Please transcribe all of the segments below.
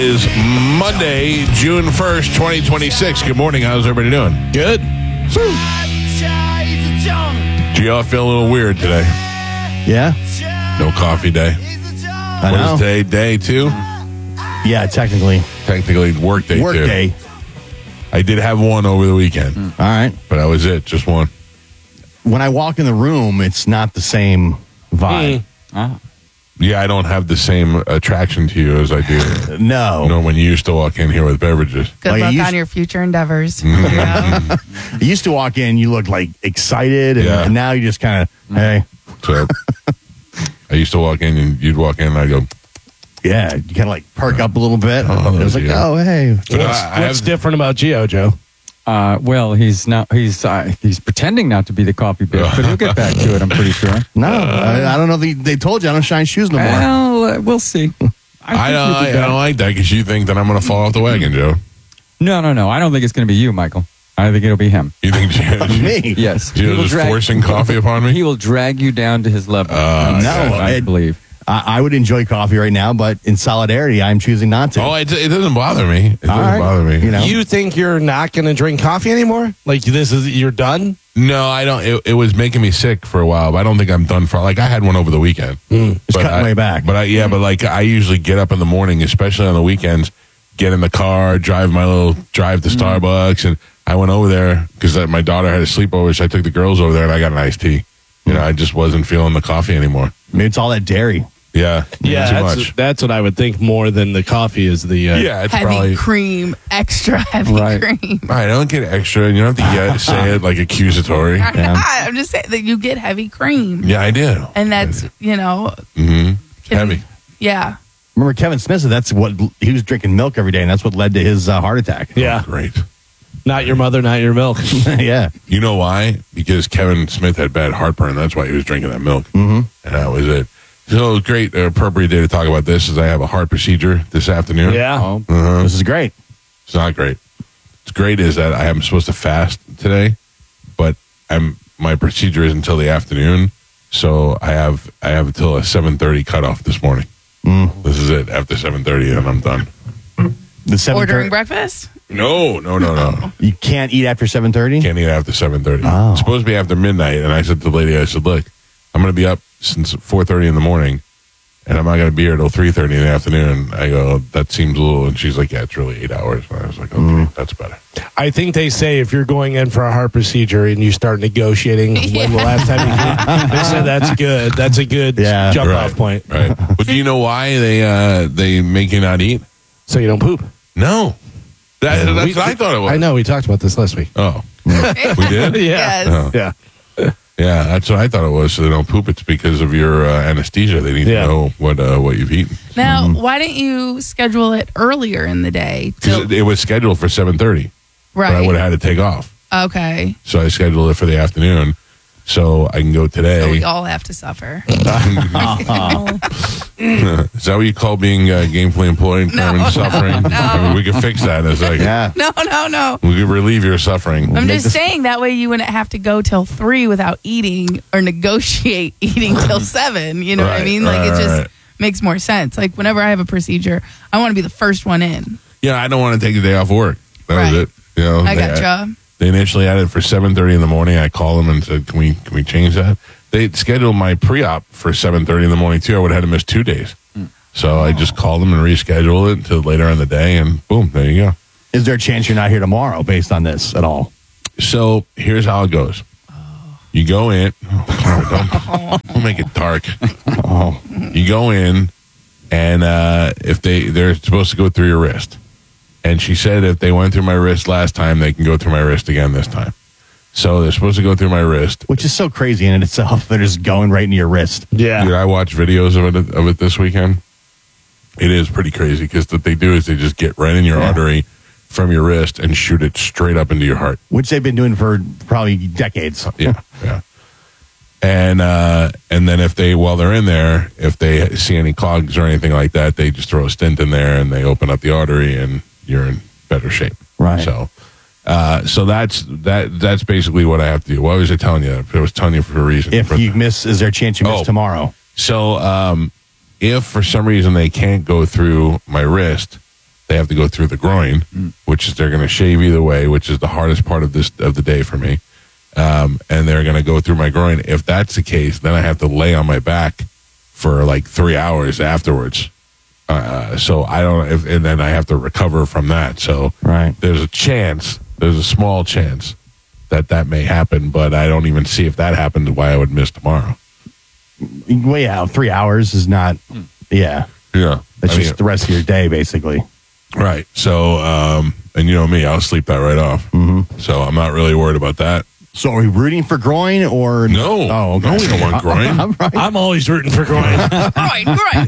Is Monday, June 1st, 2026. Good morning. How's everybody doing? Good. Do y'all feel a little weird today? Yeah. No coffee day. I What know. is today? Day 2? Yeah, technically. Technically, work day 2. Work day. I did have one over the weekend, All right. but that was it. Just one. When I walk in the room, it's not the same vibe. Yeah, I don't have the same attraction to you as I do. No. No, when you used to walk in here with beverages. Good Like, luck you on used- your future endeavors. You used to walk in, you looked like excited, and, Yeah. and now you just kind of, hey, So I used to walk in and you'd walk in and I'd go, yeah, you kind of like perk up a little bit. Oh, it was like, yeah. oh, hey. but What's different about Gio, Joe? Well, he's pretending not to be the coffee bitch, but he'll get back to it, I'm pretty sure. No, I don't know. They told you I don't shine shoes no more. Well, we'll see. I don't like that because you think that I'm going to fall off the wagon, Joe. No. I don't think it's going to be you, Michael. I think it'll be him. You think Me? Yes. Gio's just forcing coffee upon me? He will drag you down to his level. No, I believe. I would enjoy coffee right now, but in solidarity, I'm choosing not to. Oh, it doesn't bother me. It All doesn't right. bother me. You know? You think you're not going to drink coffee anymore? Like you're done? No, I don't. It was making me sick for a while, but I don't think I'm done for. Like I had one over the weekend. It's cutting way back. But but like I usually get up in the morning, especially on the weekends, get in the car, drive my little drive to Starbucks, and I went over there because my daughter had a sleepover, so I took the girls over there and I got an iced tea. You know, I just wasn't feeling the coffee anymore. Maybe it's all that dairy. Yeah, too much. That's what I would think more than the coffee is the. Yeah, it's Heavy probably. cream, extra heavy Right. cream. I don't get extra, and you don't have to say it like accusatory. I'm just saying that you get heavy cream. Yeah, I do. And that's, Heavy. Yeah. Remember Kevin Smith said that's what he was drinking milk every day, and that's what led to his heart attack. Yeah. Great. Not your mother, not your milk. Yeah. You know why? Because Kevin Smith had bad heartburn. That's why he was drinking that milk. Mm-hmm. And that was it. So great, appropriate day to talk about this is I have a heart procedure this afternoon. Yeah. This is great. It's not great. What's great is that I am supposed to fast today, but my procedure is until the afternoon. So I have until a 7:30 cutoff this morning. This is it. After 7:30, and I'm done. The 7:30 Ordering breakfast? No. You can't eat after 7:30. Can't eat after 7:30. Oh. It's supposed to be after midnight. And I said to the lady, I said, look, I'm going to be up since 4:30 in the morning, and I'm not going to be here till 3:30 in the afternoon. I go, that seems a little. And she's like, yeah, it's really 8 hours. And I was like, okay, that's better. I think they say if you're going in for a heart procedure and you start negotiating when the last time you did, they said that's good. That's a good jump off point. Right. But do you know why they make you not eat? So you don't poop. No. That's what I thought it was. I know. We talked about this last week. Oh. We did? Yeah. Yes. Oh. Yeah. Yeah, that's what I thought it was. So they don't poop. It's because of your anesthesia. They need to know what you've eaten. Now, why didn't you schedule it earlier in the day? Because it was scheduled for 7:30. But I Right. would have had to take off. Okay. So I scheduled it for the afternoon so I can go today. So we all have to suffer. Is that what you call being gainfully employed? No. Suffering? I mean, we could fix that in a second. Yeah. No. We could relieve your suffering. I'm Make just this- saying that way you wouldn't have to go till 3 without eating or negotiate eating till 7. You know what I Right, mean? Like it right, just right. makes more sense. Like whenever I have a procedure, I want to be the first one in. Yeah, I don't want to take the day off work. That Right. was it. You know, I gotcha. They initially had it for 7:30 in the morning. I called them and said, "Can we change that?" They scheduled my pre-op for 7:30 in the morning too. I would have had to miss 2 days. So I just called them and rescheduled it until later in the day, and boom, there you go. Is there a chance you're not here tomorrow based on this at all? So here's how it goes. You go in. Don't make it dark. You go in, and if they're supposed to go through your wrist. And she said if they went through my wrist last time, they can go through my wrist again this time. So they're supposed to go through my wrist. Which is so crazy in itself. They're just going right into your wrist. Yeah. Dude, I watched videos of it this weekend. It is pretty crazy because what they do is they just get right in your artery from your wrist and shoot it straight up into your heart. Which they've been doing for probably decades. Yeah. And then while they're in there, if they see any clogs or anything like that, they just throw a stent in there and they open up the artery and you're in better shape. Right. So that's basically what I have to do. What was I telling you? I was telling you for a reason. If you miss, is there a chance you miss tomorrow? So if for some reason they can't go through my wrist, they have to go through the groin, which is they're going to shave either way, which is the hardest part of the day for me. And they're going to go through my groin. If that's the case, then I have to lay on my back for like 3 hours afterwards. So I don't, and then I have to recover from that. So there's a small chance that may happen, but I don't even see if that happens why I would miss tomorrow. Well, yeah, 3 hours is not, yeah. That's just the rest of your day, basically. Right. So, and you know me, I'll sleep that right off. Mm-hmm. So I'm not really worried about that. So are we rooting for groin or no? Oh, okay. No, we don't want groin. I'm always rooting for groin. groin.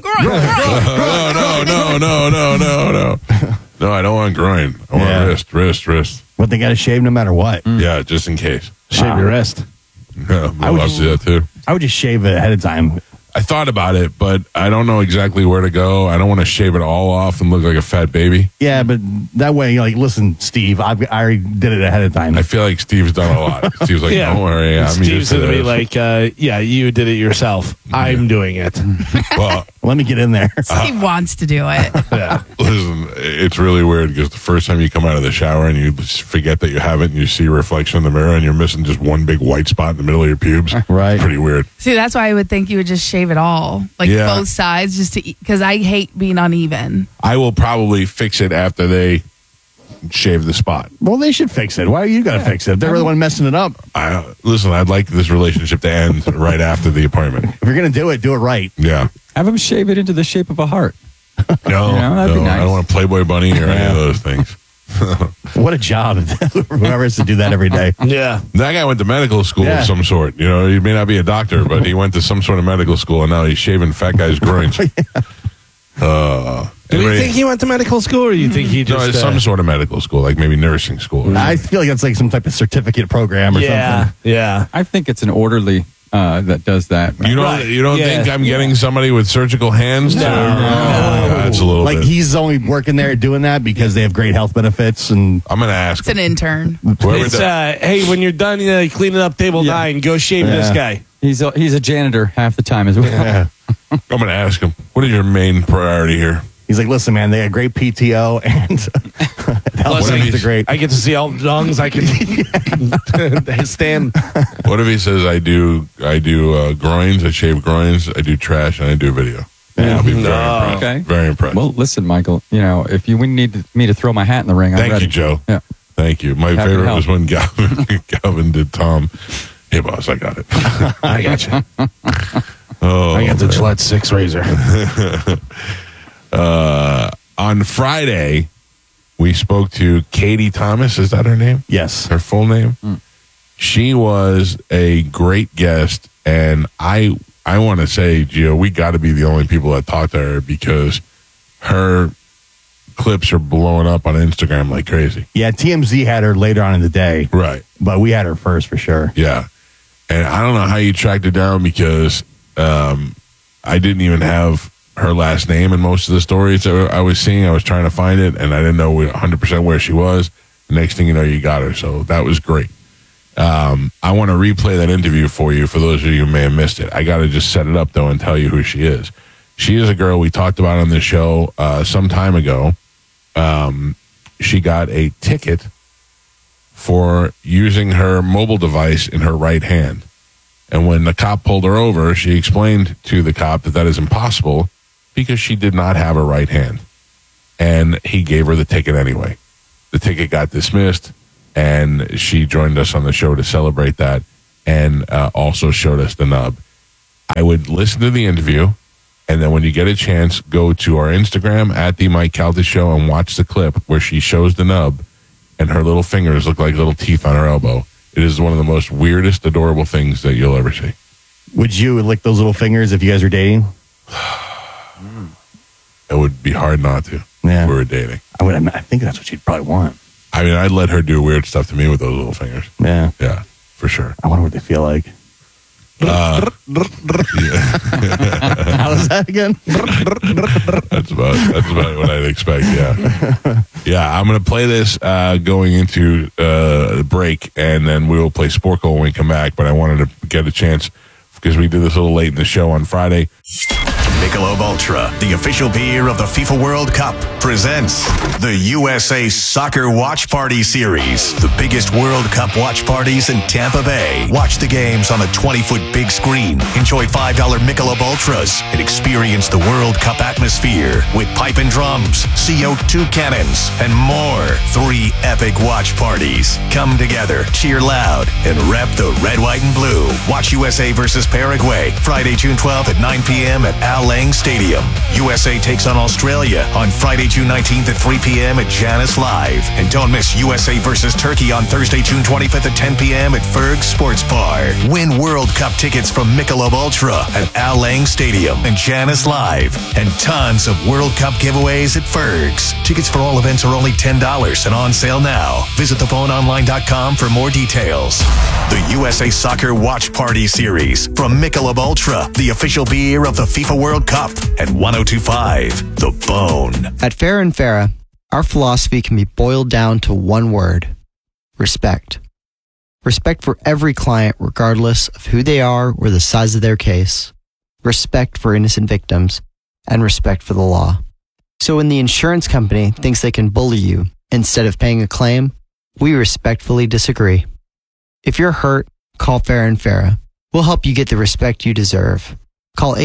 No. No, I don't want groin. I want wrist. But they got to shave no matter what. Yeah, just in case. Shave your wrist. Yeah, I would do that too. I would just shave it ahead of time. I thought about it, but I don't know exactly where to go. I don't want to shave it all off and look like a fat baby. Yeah, but that way, like, listen, Steve, I already did it ahead of time. I feel like Steve's done a lot. Steve's like, don't worry. Steve's going to be like, you did it yourself. I'm doing it. Well, let me get in there. Steve wants to do it. Yeah. Listen, it's really weird because the first time you come out of the shower and you forget that you have it and you see your reflection in the mirror and you're missing just one big white spot in the middle of your pubes. Right. Pretty weird. See, that's why I would think you would just shave it all, like both sides, just to because I hate being uneven. I will probably fix it after they shave the spot. Well, they should fix it. Why are you going to fix it? They're the one messing it up. Listen, I'd like this relationship to end right after the appointment. If you're going to do it right. Yeah. Have them shave it into the shape of a heart. No, that'd be nice. I don't want a Playboy bunny or any of those things. What a job. Whoever has to do that every day. Yeah. That guy went to medical school of some sort. You know, he may not be a doctor, but he went to some sort of medical school, and now he's shaving fat guys' groins. Do you think he went to medical school, or do you think he just... No, it's some sort of medical school, like maybe nursing school. I feel like it's like some type of certificate program or something. Yeah. I think it's an orderly that does that. You don't think I'm getting somebody with surgical hands? No. That's a little like bit. He's only working there doing that because they have great health benefits. And I'm going to ask. It's an intern. It's, hey, when you're done cleaning up table 9, go shave this guy. He's a janitor half the time as well. Yeah. I'm going to ask him, what is your main priority here? He's like, listen, man, they got great PTO and Plus, they're great. I get to see all the lungs I can stand. What if he says I do groins, I shave groins, I do trash, and I do video? Yeah, I'll be very impressed. Okay. Very impressed. Well, listen, Michael, if you need me to throw my hat in the ring, I'm Thank ready. you, Joe. Yeah. Thank you. My Happy to favorite help. was when Galvin did Tom. Hey, boss, I got it. I got you. Oh, I got the Gillette 6 razor. on Friday, we spoke to Katie Thomas. Is that her name? Yes. Her full name? She was a great guest, and I want to say, Gio, we got to be the only people that talk to her because her clips are blowing up on Instagram like crazy. Yeah, TMZ had her later on in the day. Right. But we had her first for sure. Yeah. And I don't know how you tracked her down because I didn't even have her last name in most of the stories that I was seeing. I was trying to find it, and I didn't know 100% where she was. The next thing you know, you got her. So that was great. I want to replay that interview for you, for those of you who may have missed it. I got to just set it up, though, and tell you who she is. She is a girl we talked about on this show some time ago. She got a ticket for using her mobile device in her right hand. And when the cop pulled her over, she explained to the cop that is impossible because she did not have a right hand. And he gave her the ticket anyway. The ticket got dismissed, and she joined us on the show to celebrate that and also showed us the nub. I would listen to the interview, and then when you get a chance, go to our Instagram at the Mike Calta Show and watch the clip where she shows the nub, and her little fingers look like little teeth on her elbow. It is one of the most weirdest, adorable things that you'll ever see. Would you lick those little fingers if you guys were dating? It would be hard not to if we were dating. I think that's what she'd probably want. I mean, I'd let her do weird stuff to me with those little fingers. Yeah. Yeah, for sure. I wonder what they feel like. How was that again? That's about what I'd expect, yeah. Yeah, I'm going to play this going into the break, and then we will play Sporkle when we come back. But I wanted to get a chance, because we did this a little late in the show on Friday. Michelob Ultra, the official beer of the FIFA World Cup, presents the USA Soccer Watch Party Series. The biggest World Cup watch parties in Tampa Bay. Watch the games on a 20-foot big screen. Enjoy $5 Michelob Ultras and experience the World Cup atmosphere with pipe and drums, CO2 cannons, and more. 3 epic watch parties. Come together, cheer loud, and rep the red, white, and blue. Watch USA versus Paraguay, Friday, June 12th at 9 p.m. at Al Lang Stadium. USA takes on Australia on Friday, June 19th at 3 p.m. at Janus Live. And don't miss USA versus Turkey on Thursday, June 25th at 10 p.m. at Ferg Sports Bar. Win World Cup tickets from Michelob Ultra at Al Lang Stadium and Janus Live. And tons of World Cup giveaways at Ferg's. Tickets for all events are only $10 and on sale now. Visit thephoneonline.com for more details. The USA Soccer Watch Party Series from Michelob Ultra, the official beer of the FIFA World Cup, at 102.5 The Bone. At Farah & Farah, our philosophy can be boiled down to one word: respect. Respect for every client, regardless of who they are or the size of their case. Respect for innocent victims, and respect for the law. So when the insurance company thinks they can bully you instead of paying a claim, we respectfully disagree. If you're hurt, call Farah & Farah. We'll help you get the respect you deserve. Call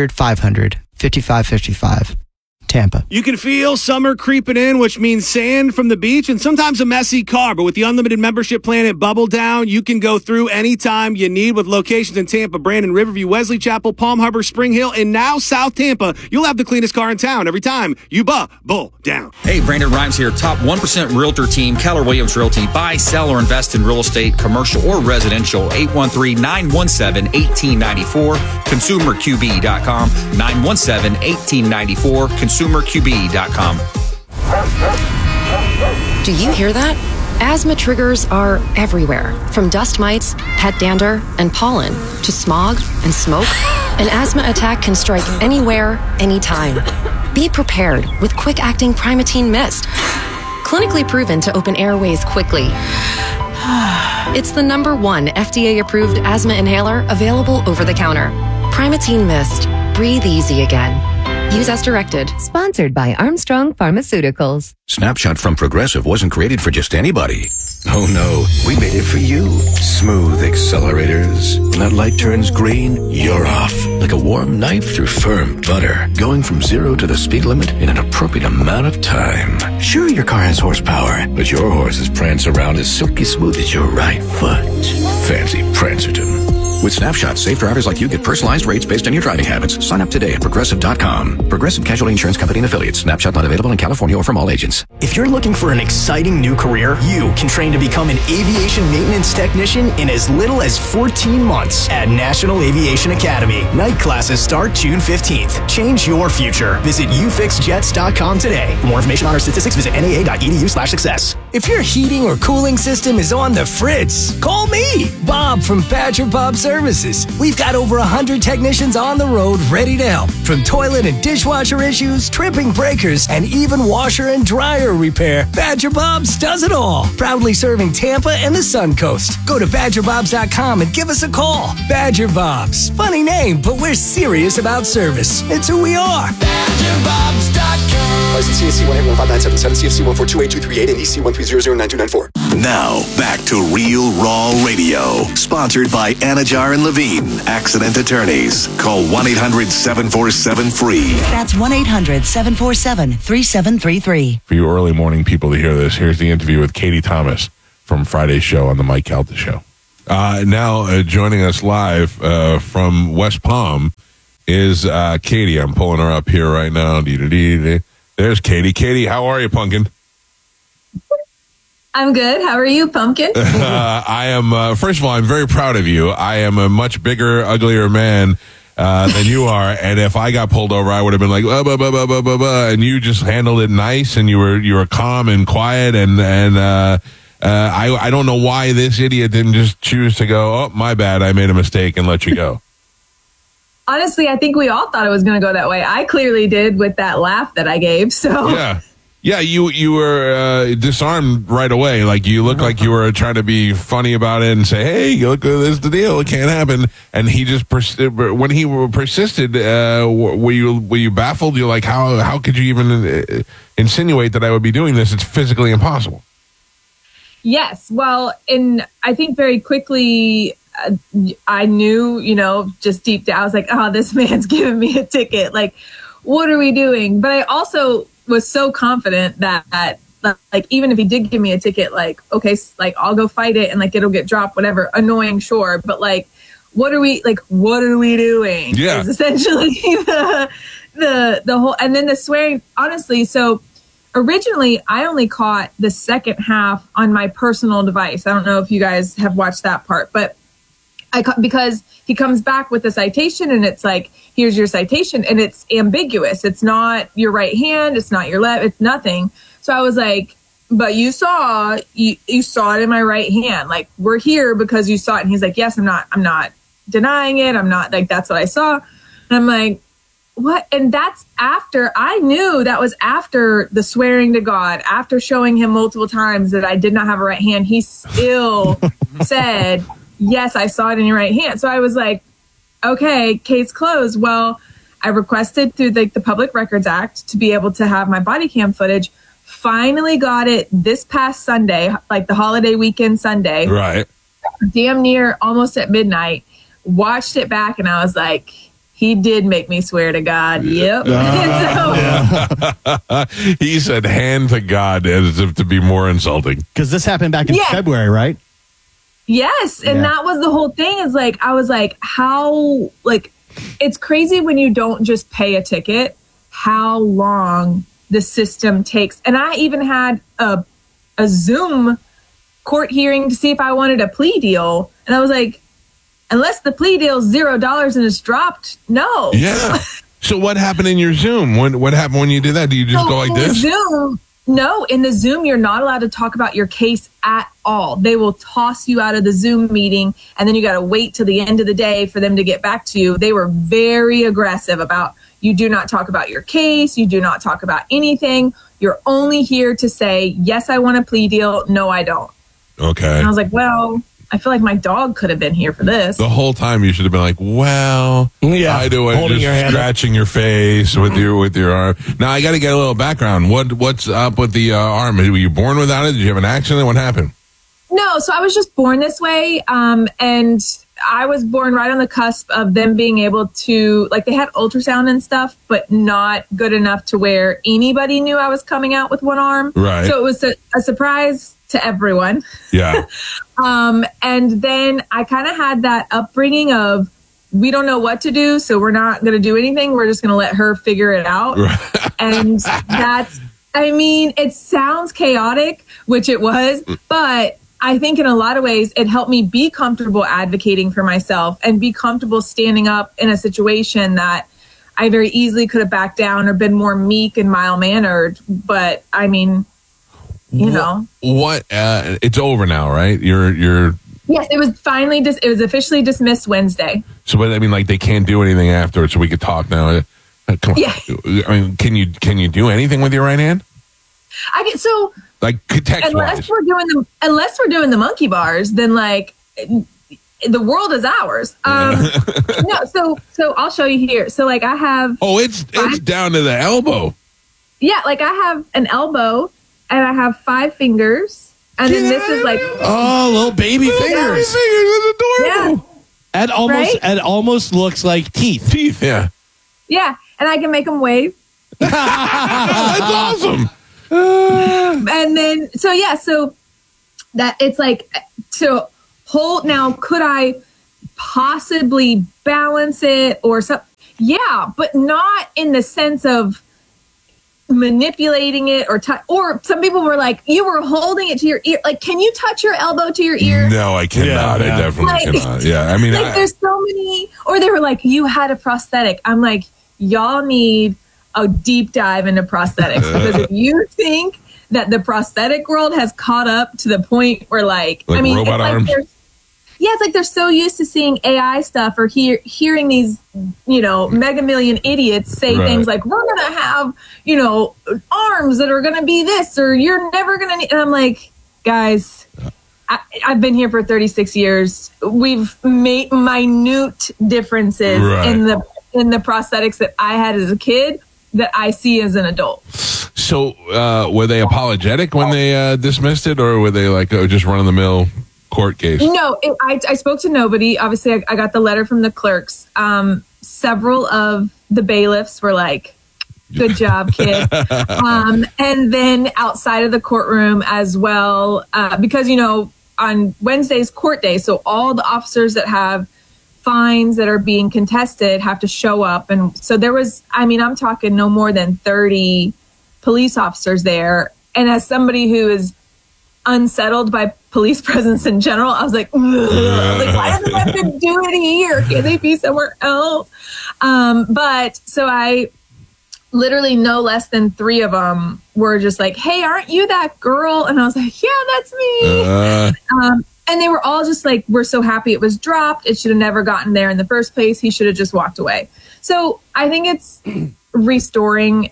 800-500-5555. Tampa. You can feel summer creeping in, which means sand from the beach and sometimes a messy car. But with the unlimited membership plan at Bubble Down, you can go through anytime you need with locations in Tampa, Brandon, Riverview, Wesley Chapel, Palm Harbor, Spring Hill, and now South Tampa. You'll have the cleanest car in town every time you Bubble Down. Hey, Brandon Rhymes here. Top 1% realtor team, Keller Williams Realty. Buy, sell, or invest in real estate, commercial or residential. 813-917-1894. ConsumerQB.com. 917-1894. ConsumerQB.com. Do you hear that? Asthma triggers are everywhere, from dust mites, pet dander, and pollen, to smog and smoke. An asthma attack can strike anywhere, anytime. Be prepared with quick-acting Primatene Mist. Clinically proven to open airways quickly. It's the #1 FDA-approved asthma inhaler available over the counter. Primatene Mist. Breathe easy again. Use as directed. Sponsored by Armstrong Pharmaceuticals. Snapshot from Progressive wasn't created for just anybody. Oh no, we made it for you. Smooth accelerators. When that light turns green, you're off. Like a warm knife through firm butter. Going from 0 to the speed limit in an appropriate amount of time. Sure, your car has horsepower, but your horses prance around as silky smooth as your right foot. Fancy Prancerton. With Snapshot, safe drivers like you get personalized rates based on your driving habits. Sign up today at Progressive.com. Progressive Casualty Insurance Company and Affiliates. Snapshot not available in California or from all agents. If you're looking for an exciting new career, you can train to become an aviation maintenance technician in as little as 14 months at National Aviation Academy. Night classes start June 15th. Change your future. Visit ufixjets.com today. For more information on our statistics, visit naa.edu/success. If your heating or cooling system is on the fritz, call me, Bob from Badger Bob Services. We've got over 100 technicians on the road ready to help. From toilet and dishwasher issues, tripping breakers, and even washer and dryer repair, Badger Bob's does it all. Proudly serving Tampa and the Sun Coast. Go to BadgerBobs.com and give us a call. Badger Bobs. Funny name, but we're serious about service. It's who we are. BadgerBobs.com. License CSC 1815977, CFC 1428238, and EC 1300924. Now, back to Real Raw Radio. Sponsored by Anajar and Levine, Accident Attorneys. Call 1-800-747-FREE. That's 1-800-747-3733. For you early morning people to hear this, here's the interview with Katie Thomas from Friday's show on the Mike Calta Show. Now joining us live from West Palm is Katie. I'm pulling her up here right now. There's Katie. Katie, how are you, Pumpkin? I'm good. How are you, Pumpkin? I am, first of all, I'm very proud of you. I am a much bigger, uglier man than you are. And if I got pulled over, I would have been like, and you just handled it nice, and you were calm and quiet. And I don't know why this idiot didn't just choose to go, oh, my bad, I made a mistake, and let you go. Honestly, I think we all thought it was going to go that way. I clearly did with that laugh that I gave. So yeah. Yeah, you were disarmed right away. Like you looked like you were trying to be funny about it and say, "Hey, look, this is the deal. It can't happen." And he just when he persisted. Were you baffled? You're like, how could you even insinuate that I would be doing this? It's physically impossible. Yes. Well, and I think very quickly I knew, just deep down, I was like, "Oh, this man's giving me a ticket. Like, what are we doing?" But I also was so confident that like, even if he did give me a ticket, like, okay, like I'll go fight it and like it'll get dropped, whatever. Annoying, sure, but like, what are we doing? Yeah, is essentially the whole. And then the swearing, honestly. So originally, I only caught the second half on my personal device. I don't know if you guys have watched that part, but because he comes back with a citation and it's like, here's your citation, and it's ambiguous. It's not your right hand. It's not your left. It's nothing. So I was like, but you saw it in my right hand. Like, we're here because you saw it. And he's like, yes, I'm not denying it. I'm not, like, that's what I saw. And I'm like, what? And that's after I knew that was after the swearing to God, after showing him multiple times that I did not have a right hand. He still said, yes, I saw it in your right hand. So I was like, okay, case closed. Well, I requested through the Public Records Act to be able to have my body cam footage. Finally got it this past Sunday, like the holiday weekend Sunday. Right. Damn near almost at midnight. Watched it back and I was like, he did make me swear to God. Yep. He said hand to God as if to be more insulting. Because this happened back in February, right? Yes. And that was the whole thing, is like, I was like, how, like, it's crazy when you don't just pay a ticket, how long the system takes. And I even had a Zoom court hearing to see if I wanted a plea deal. And I was like, unless the plea deal is $0 and it's dropped, no. Yeah. So what happened in your Zoom? What happened when you did that? Do you just go like this? Zoom, no, in the Zoom, you're not allowed to talk about your case at all. They will toss you out of the Zoom meeting, and then you got to wait till the end of the day for them to get back to you. They were very aggressive about, you do not talk about your case. You do not talk about anything. You're only here to say, yes, I want a plea deal. No, I don't. Okay. And I was like, well, I feel like my dog could have been here for this. The whole time you should have been like, well, I do it, just scratching your face with your arm. Now I got to get a little background. What's up with the arm? Were you born without it? Did you have an accident? What happened? No, so I was just born this way. And I was born right on the cusp of them being able to, like, they had ultrasound and stuff, but not good enough to where anybody knew I was coming out with one arm. Right. So it was a surprise to everyone. Yeah. And then I kind of had that upbringing of, we don't know what to do, so we're not going to do anything. We're just going to let her figure it out. Right. And that's, I mean, it sounds chaotic, which it was, but I think in a lot of ways it helped me be comfortable advocating for myself and be comfortable standing up in a situation that I very easily could have backed down or been more meek and mild-mannered. But I mean, you know, what? It's over now, right? You're. Yes, it was finally it was officially dismissed Wednesday. So, but I mean, like, they can't do anything afterwards, so we could talk now. Come on. Yeah. I mean, can you do anything with your right hand? I get so. Like, unless we're doing the monkey bars, then like the world is ours. No, so I'll show you here. So like I have. Oh, it's down to the elbow. Yeah, like I have an elbow and I have 5 fingers, and then this is like little baby fingers. That's adorable. Yeah. It almost looks like teeth. Teeth, yeah. Yeah, and I can make them wave. That's awesome. And then, so that it's like to hold. Now, could I possibly balance it or something? Yeah, but not in the sense of manipulating it or some people were like, you were holding it to your ear. Like, can you touch your elbow to your ear? No, I cannot. Yeah. I definitely cannot. Yeah, I mean, like, there's so many. Or they were like, you had a prosthetic. I'm like, y'all need a deep dive into prosthetics, because if you think that the prosthetic world has caught up to the point where like I mean, robot it's arms? like yeah, it's like they're so used to seeing AI stuff or hearing these, mega million idiots say things like, we're going to have, arms that are going to be this, or you're never going to need. And I'm like, guys, I've been here for 36 years. We've made minute differences in the prosthetics that I had as a kid that I see as an adult. So were they apologetic when they dismissed it, or were they like just run-of-the-mill court case? No, I spoke to nobody. Obviously, I got the letter from the clerks. Several of the bailiffs were like, good job, kid. And then outside of the courtroom as well, because, on Wednesday's court day, so all the officers that have fines that are being contested have to show up. And so there was, I'm talking no more than 30 police officers there. And as somebody who is unsettled by police presence in general, I was like, why do they have to do it here? Can they be somewhere else? But so I literally no less than 3 of them were just like, hey, aren't you that girl? And I was like, yeah, that's me. And they were all just like, we're so happy it was dropped. It should have never gotten there in the first place. He should have just walked away. So I think it's restoring,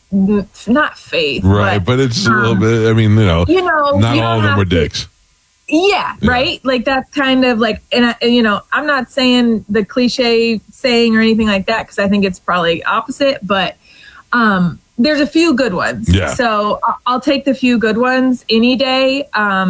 not faith. Right, but it's a little bit, not all of them were dicks. Yeah, right? Like that's kind of like, and I'm not saying the cliche saying or anything like that because I think it's probably opposite, but there's a few good ones. Yeah. So I'll take the few good ones any day.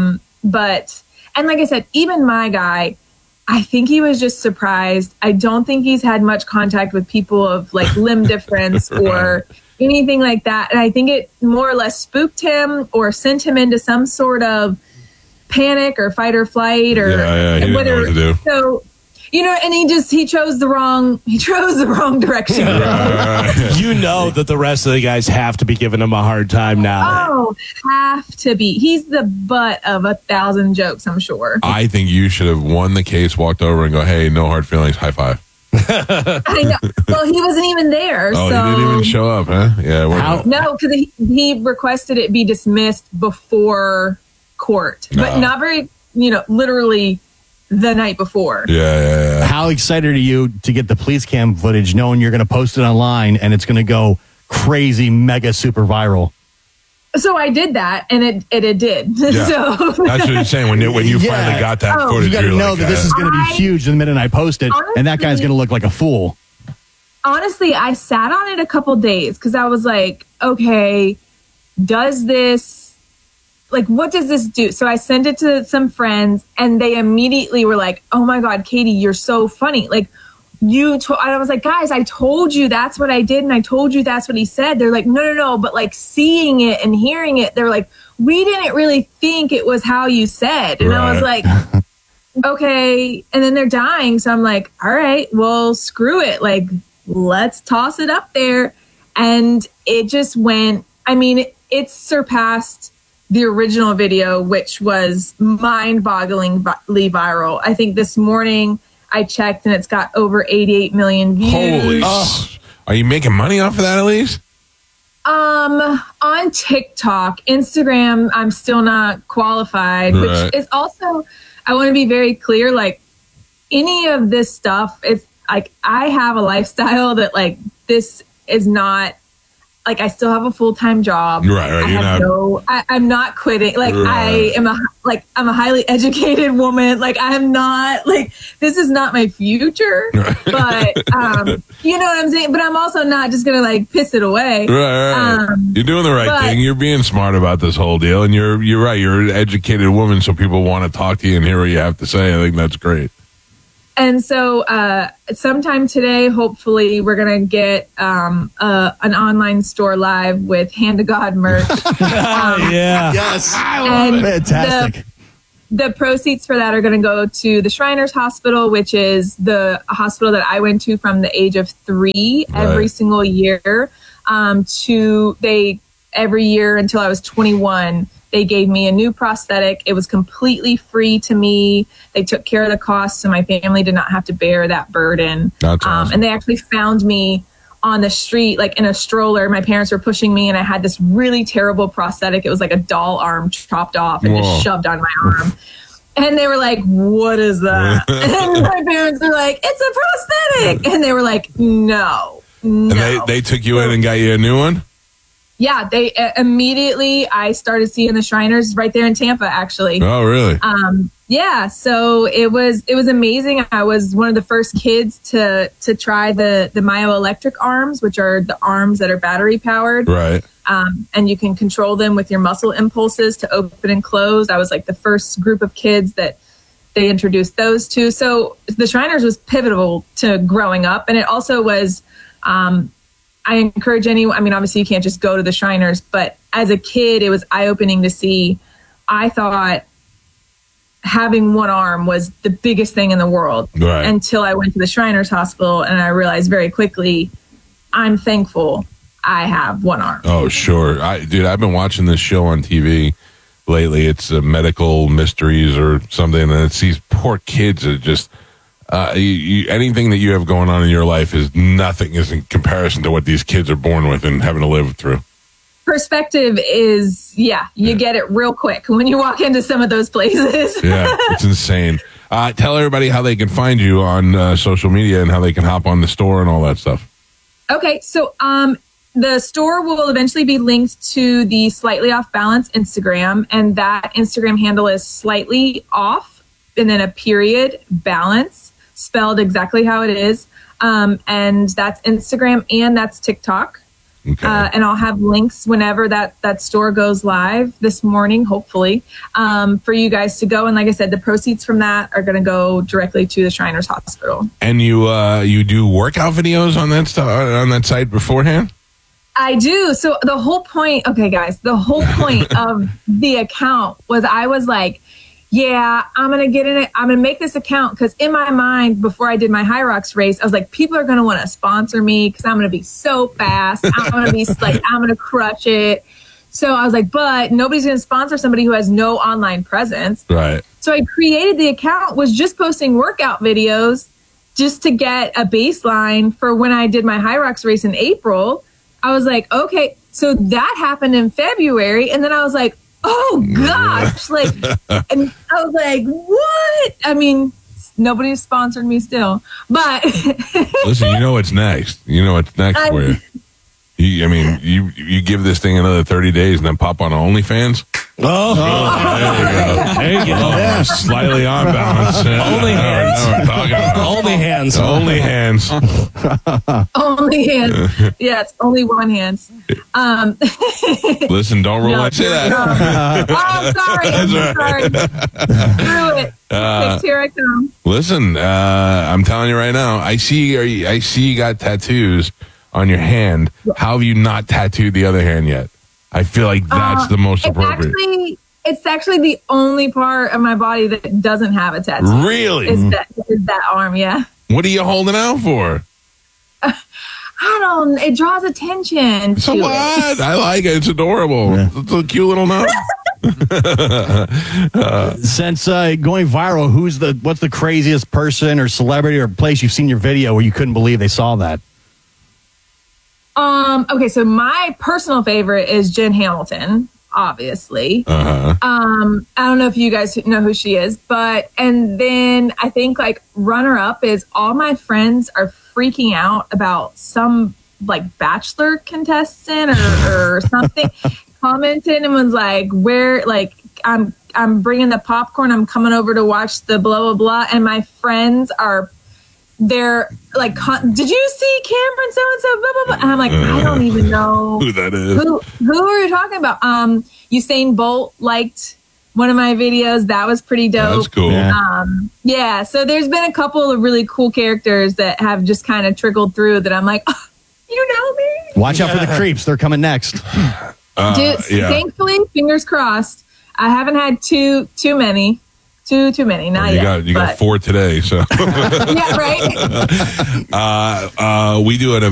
But like I said, even my guy, I think he was just surprised. I don't think he's had much contact with people of like limb difference or anything like that. And I think it more or less spooked him or sent him into some sort of panic or fight or flight or he didn't know what to do. So, and he chose the wrong direction. That the rest of the guys have to be giving him a hard time now. Oh, have to be. He's the butt of 1,000 jokes, I'm sure. I think you should have won the case, walked over and go, hey, no hard feelings, high five. I know. Well, he wasn't even there. Oh, so. He didn't even show up, huh? Yeah. No, because he requested it be dismissed before court, but not very, literally the night before. Yeah. How excited are you to get the police cam footage knowing you're going to post it online and it's going to go crazy, mega, super viral? So I did that, and it did. Yeah. So that's what you're saying. When you finally got that footage, you got to know that this is going to be huge the minute I post it, and that guy's going to look like a fool. Honestly, I sat on it a couple days because I was like, okay, what does this do? So I sent it to some friends and they immediately were like, oh my God, Katie, you're so funny. Like I was like, guys, I told you that's what I did. And I told you that's what he said. They're like, no. But like seeing it and hearing it, they're like, we didn't really think it was how you said. And I was like, okay. And then they're dying. So I'm like, all right, well, screw it. Like, let's toss it up there. And it just went, it surpassed the original video, which was mind-bogglingly viral. I think this morning I checked and it's got over 88 million views. Holy Are you making money off of that at least? On TikTok, Instagram, I'm still not qualified, which is also, I want to be very clear, like any of this stuff, it's like I have a lifestyle that like this is not, like I still have a full-time job. Right. I'm not quitting. Like I'm a highly educated woman. Like I am not like, this is not my future, but you know what I'm saying? But I'm also not just going to like piss it away. Right. You're doing the right thing. You're being smart about this whole deal. And you're right. You're an educated woman. So people want to talk to you and hear what you have to say. I think that's great. And so sometime today, hopefully, we're going to get an online store live with Hand to God merch. Yes. Fantastic. The proceeds for that are going to go to the Shriners Hospital, which is the hospital that I went to from the age of 3 every single year. Every year until I was 21, they gave me a new prosthetic. It was completely free to me. They took care of the cost, so my family did not have to bear that burden. That's awesome. And they actually found me on the street, like in a stroller. My parents were pushing me, and I had this really terrible prosthetic. It was like a doll arm chopped off and just shoved on my arm. And they were like, what is that? And my parents were like, it's a prosthetic. And they were like, no. And they took you in and got you a new one? Yeah, they immediately, I started seeing the Shriners right there in Tampa, actually. Oh, really? Yeah, so it was amazing. I was one of the first kids to try the myoelectric arms, which are the arms that are battery powered. Right. And you can control them with your muscle impulses to open and close. I was like the first group of kids that they introduced those to. So the Shriners was pivotal to growing up. And it also was, I encourage anyone, I mean, obviously you can't just go to the Shriners, but as a kid, it was eye-opening to see. I thought having one arm was the biggest thing in the world until I went to the Shriners Hospital, and I realized very quickly, I'm thankful I have one arm. Oh, sure. I've been watching this show on TV lately. It's Medical Mysteries or something, and it's these poor kids that just anything that you have going on in your life is nothing is in comparison to what these kids are born with and having to live through. Perspective is, you get it real quick when you walk into some of those places. Yeah, it's insane. Tell everybody how they can find you on social media and how they can hop on the store and all that stuff. Okay, so the store will eventually be linked to the Slightly Off Balance Instagram, and that Instagram handle is slightly off and then a period balance, spelled exactly how it is. And that's Instagram and that's TikTok. Okay. And I'll have links whenever that store goes live this morning, hopefully, for you guys to go. And like I said, the proceeds from that are going to go directly to the Shriners Hospital. And you do workout videos on that site beforehand? I do. So the whole point, okay, guys, the whole point of the account was I was like, yeah, I'm going to get in it. I'm going to make this account because in my mind, before I did my High Rocks race, I was like, people are going to want to sponsor me because I'm going to be so fast. I'm going to be like, I'm going to crush it. So I was like, but nobody's going to sponsor somebody who has no online presence. Right. So I created the account, was just posting workout videos just to get a baseline for when I did my High Rocks race in April. I was like, okay, so that happened in February. And then I was like, oh gosh, like, and I was like, what? I mean, nobody's sponsored me still, but listen, you know what's next. You know what's next for you. You give this thing another 30 days and then pop on OnlyFans. Oh, there you go. Yeah. Slightly on balance. Only hands. Only hands. Only hands. Only hands. Yes, only one hands. Listen, don't roll. Say that. Oh, sorry. I'm sorry. Screw it. Here I come. Listen, I'm telling you right now. I see you got tattoos on your hand. How have you not tattooed the other hand yet? I feel like that's the most appropriate. It's actually the only part of my body that doesn't have a tattoo. Really? Is that arm, yeah. What are you holding out for? I don't know. It draws attention. So what? I like it. It's adorable. Yeah. It's a cute little nose. Since going viral, what's the craziest person or celebrity or place you've seen your video where you couldn't believe they saw that? Okay, so my personal favorite is Jen Hamilton, obviously. Uh-huh. I don't know if you guys know who she is, and then I think like runner up is all my friends are freaking out about some like Bachelor contestant or something. Commented and was like, where, like, I'm bringing the popcorn. I'm coming over to watch the blah, blah, blah. And my friends they're like, did you see Cameron so-and-so, blah, blah, blah. And I'm like, I don't even know who that is. Who are you talking about? Usain Bolt liked one of my videos. That was pretty dope. That's cool. Yeah. So there's been a couple of really cool characters that have just kind of trickled through that I'm like, oh, you know me? Watch out for the creeps. They're coming next. Thankfully, fingers crossed, I haven't had too many. Too many, not yet. You got 4 today, so yeah, right. We do it.